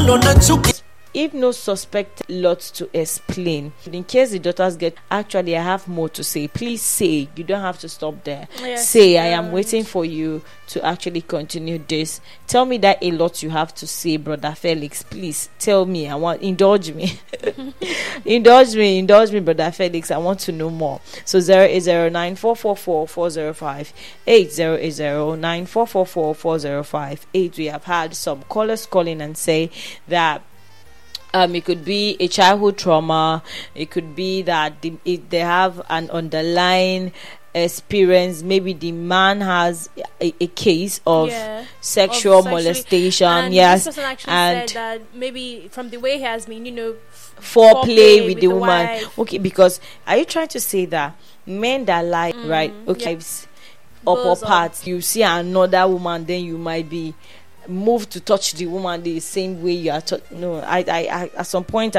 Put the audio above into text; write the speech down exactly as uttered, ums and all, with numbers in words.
If no suspect, lots to explain. In case the daughters get, actually, I have more to say. Please say. You don't have to stop there. Yes, say, I yes. am waiting for you to actually continue this. Tell me that a lot you have to say, Brother Felix. Please tell me. I want, indulge me. indulge me, indulge me, Brother Felix. I want to know more. So zero eight zero nine four four four four zero five eight zero eight zero nine four four four four zero five eight. We have had some callers calling and say that Um, it could be a childhood trauma. It could be that the, it, they have an underlying experience. Maybe the man has a, a case of Yeah, sexual of sexually- molestation. And yes, this person actually and said that maybe from the way he has been, you know, foreplay with the woman. wife. Okay, because are you trying to say that men that lie, right? Okay, yeah. wives, upper Goes up. parts, you see another woman, then you might be moved to touch the woman the same way you are touch. No, I, I, I, at some point, I